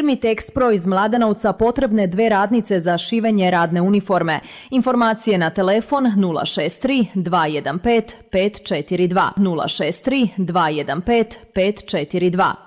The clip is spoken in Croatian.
Firmi Texpro iz Mladenovca potrebne 2 radnice za šivenje radne uniforme. Informacije na telefon 063 215 542 063 215 542.